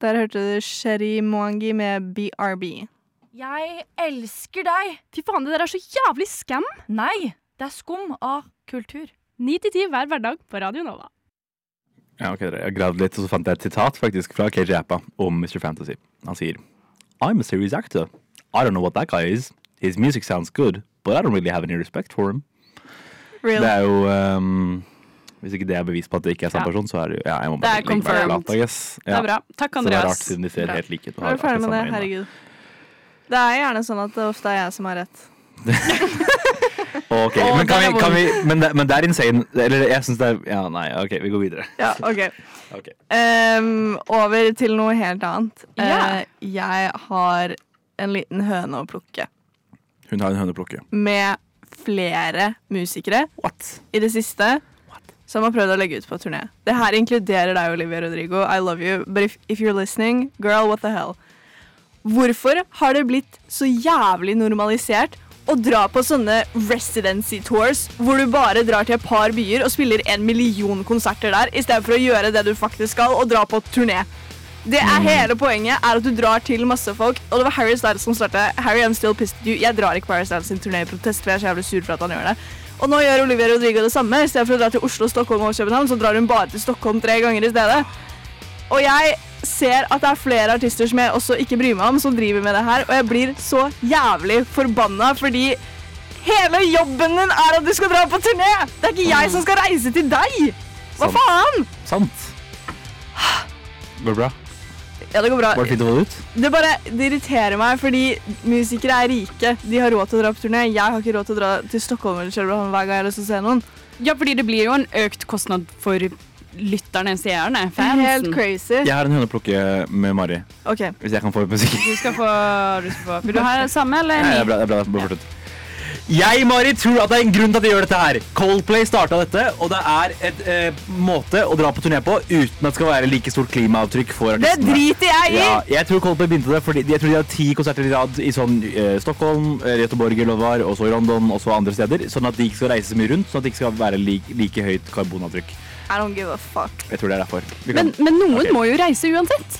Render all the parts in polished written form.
Der hørte du Sherry Mwangi med BRB. Jeg elsker deg. Fy faen, det der så jævlig skam. Nei, det skum av kultur. 9-10 hver hverdag på Radio Nova. Ja, ok, jeg gravde litt, og så fant jeg et sitat faktisk fra KJ Appa om Mr. Fantasy. Han sier, I'm a serious actor. I don't know what that guy is. His music sounds good, but I don't really have any respect for him. Really? Det jo... hvis ikke det bevis på at det ikke samme person, så det jo... Ja, jeg må bare Det confirmed. flat, I guess. Det bra. Takk, Andreas. Så det rart siden de ser helt like ut. Er du ferdig med det? Herregud. Det gjerne sånn at det ofte jeg som har rett. Ok, men det insane. Eller jeg synes det ja, nei, ok, vi går videre. Ja, ok. Ok. Over til noe helt annet. Ja. Jeg har en liten høne å plukke. Hun har en høne å plukke. Med flere musikere What? i det siste som har prøvd å legge ut på turné. Det her inkluderer deg, Olivia Rodrigo. I love you, but if you're listening, girl, what the hell? Hvorfor har det blitt så jævlig normalisert å dra på sånne residency tours hvor du bare drar til et par byer og spiller 1 million konserter der, i stedet for å gjøre det du faktisk skal og dra på turné? Det hele poenget at du drar til masse folk, og det var Harry Styles som startet. Harry, I'm still pissed at you. Jeg drar ikke på Harry Styles sin turné i protest, for jeg så jævlig sur for at han gjør det. Og nå gjør Olivia Rodrigo det samme. I stedet for å dra til Oslo, Stockholm og København, så drar hun bare til Stockholm 3 ganger i stedet. Og jeg ser at det flere artister som jeg også ikke bryr meg om, som driver med det her, og jeg blir så jævlig forbannet, fordi hele jobben din at du skal dra på turné! Det ikke jeg som skal reise til deg! Hva faen? Sant. Går det bra? Ja, det går bra. Var det fint å få det ut? Det irriterer meg, fordi musikere rike. De har råd til å dra på turné. Jeg har ikke råd til å dra til Stockholm eller København hver gang jeg har lyst til å se noen. Ja, fordi det blir jo en økt kostnad for lytterne, seerne, fansen. Helt crazy. Jeg har en høne å plukke med Mari, Ok. hvis jeg kan få ut musikk. Du skal få. Vil du ha det samme, eller? Nei, det er bra, bare fortsett. Jeg, Mari, tror at det en grunn til at de gjør dette her. Coldplay startet dette, og det et måte å dra på turné på uten at det skal være like stort klimaavtrykk for Det artistene. driter jeg i! Ja, jeg tror Coldplay begynte det, fordi jeg tror de har 10 konserter i rad i sånn Stockholm, Göteborg eller hva det var, og så i London, og så andre steder, sånn at de ikke skal reise så mye rundt, sånn at det ikke skal være like høyt karbonavtrykk. I don't give a fuck. Jeg tror det derfor. Men noen Ok. må jo reise uansett.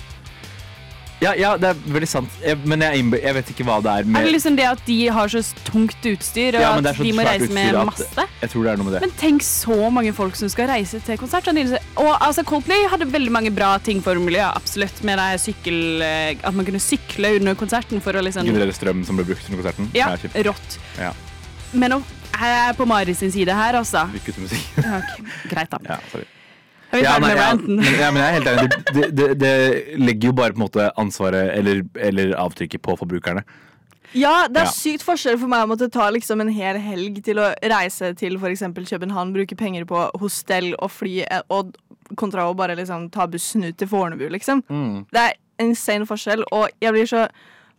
Ja, det veldig sant. Men jeg vet ikke hva det Er med... det liksom det at de har så tungt utstyr, og Ja, men det at så de må svært reise med utstyr at- masse? Jeg tror det noe med det. Men tenk så mange folk som skal reise til konsert. Og altså, Coldplay hadde veldig mange bra ting for miljøet, absolutt. Med det her at man kunne sykle under konserten for å liksom... Generelle strøm som ble brukt under konserten. Ja, kjipt. rått. Ja. Men jeg på Mari sin side her, altså. Vi kutter musikk. Ja, ok, greit da. Ja, sorry. Er vi ferdig med ranten? Men jeg helt enig. Det legger jo bare på en måte ansvaret eller avtrykket på forbrukerne. Ja, det Ja. sykt forskjell for meg å måtte ta liksom en hel helg til å reise til for eksempel København, bruke penger på hostell og fly, og kontra å bare liksom ta bussen ut til Fornebu, liksom. Det en insane forskjell, og jeg blir så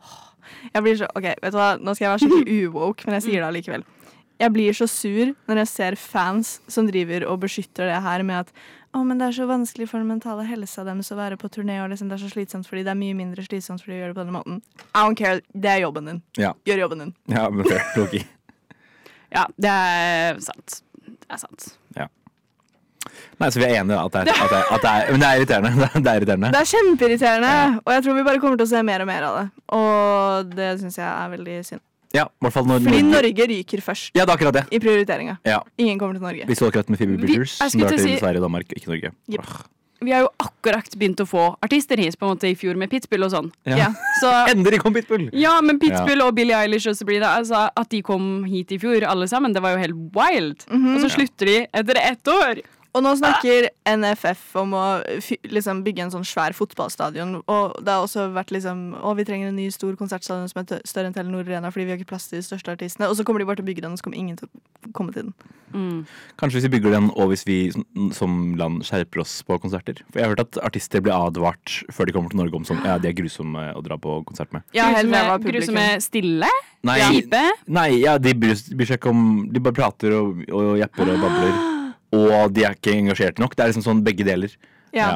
ok, vet du hva, nå skal jeg være skikkelig uwoke, men jeg sier det allikevel. Jeg blir så sur når jeg ser fans som driver og beskytter det her med at men det så vanskelig for den mentale helsa deres å være på turné, og liksom det så slitsomt fordi det mye mindre slitsomt fordi de gjør det på denne måten. I don't care, det jobben din. Ja. Gjør jobben din. Ja, men fair. Loki. Ja, det sant. Det sant. Ja. Nei, så vi enige at det men det irriterende. Det irriterende. Det kjempeirriterende, og jeg tror vi bare kommer til å se mer og mer av det. Og det synes jeg veldig synd. Ja, i hvert fall når Fordi Norge ryker først Ja, det akkurat det. i prioriteringa. Ja. Ingen kommer til Norge. Vi så akkurat med Phoebe Bridgers, jeg som skulle drar til å til si- Sverige og Danmark, ikke Norge. Yep. Vi har jo akkurat begynt å få artister hit på en måte i fjor med Pitbull og sånn. Ja. Så, Endelig kom Pitbull! ja, men Pitbull og Billie Eilish og Sabrina, altså, at de kom hit i fjor alle sammen, det var jo helt wild. Og så slutter de etter 1 år. Og nå snakker NFF om å liksom bygge en sånn svær fotballstadion, og det har også vært liksom vi trenger en ny stor konsertstadion som større enn Telenor Arena fordi vi har ikke plass til de største artistene, og så kommer de bare til å bygge den, og så kommer ingen til å komme til den. Kanskje hvis vi bygger den, og hvis vi som land skjerper oss på konserter. For jeg har hørt at artister blir advart før de kommer til Norge om sånn, ja, de grusomme å dra på konsert med. Ja, helt ræva publikum. Grusomme stille, Nei, kjipe. nei, ja, de bryr seg ikke om, de bare prater og japper og babler. Og de ikke engasjert nok. Det liksom sånn begge deler. Ja.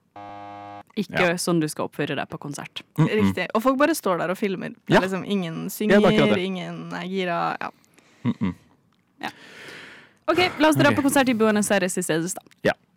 Ikke sånn du skal oppføre deg på konsert. Riktig. Og folk bare står der og filmer. Det Ja. er liksom ingen Ja, synger, det er akkurat det. ingen er gira. Ja. Ok, la oss dra på konsert i Buenos Aires i stedet da. Ja.